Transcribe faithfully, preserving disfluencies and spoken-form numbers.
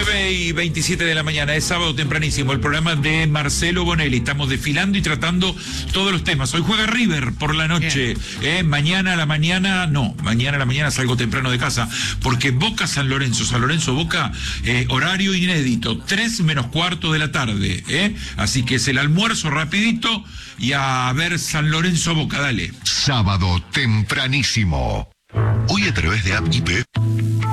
nueve y veintisiete de la mañana, es sábado tempranísimo, el programa de Marcelo Bonelli. Estamos desfilando y tratando todos los temas. Hoy juega River por la noche. Eh, mañana a la mañana, no, mañana a la mañana salgo temprano de casa, porque Boca San Lorenzo, San Lorenzo Boca, eh, horario inédito, tres menos cuarto de la tarde. Eh. Así que es el almuerzo rapidito y a ver San Lorenzo Boca, dale. Sábado tempranísimo. Hoy a través de App I P